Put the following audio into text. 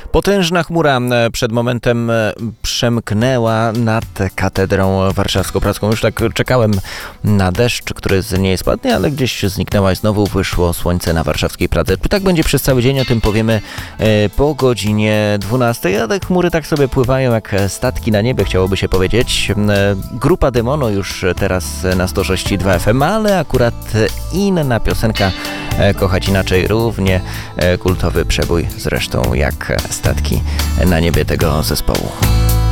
Potężna chmura przed momentem przemknęła nad katedrą warszawsko-praską. Już tak czekałem na deszcz, który z niej spadnie, ale gdzieś zniknęła i znowu wyszło słońce na warszawskiej Pradze. Tak będzie przez cały dzień, o tym powiemy po godzinie 12. A te chmury tak sobie pływają jak statki na niebie, chciałoby się powiedzieć. Grupa Demono już teraz na 106.2 FM, ale akurat inna piosenka, Kochać inaczej, równie kultowy przebój zresztą jak statki na niebie tego zespołu.